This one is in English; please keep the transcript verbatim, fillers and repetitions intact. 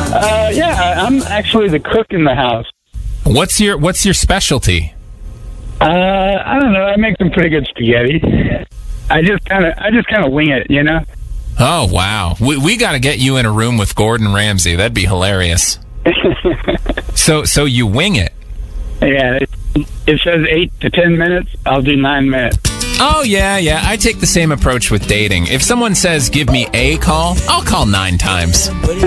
Uh, yeah, I'm actually the cook in the house. What's your What's your specialty? Uh, I don't know. I make some pretty good spaghetti. I just kind of, I just kind of wing it, you know. Oh wow, we we got to get you in a room with Gordon Ramsay. That'd be hilarious. so so you wing it. Yeah, it, it says eight to ten minutes. I'll do nine minutes. Oh, yeah, yeah. I take the same approach with dating. If someone says, give me a call, I'll call nine times.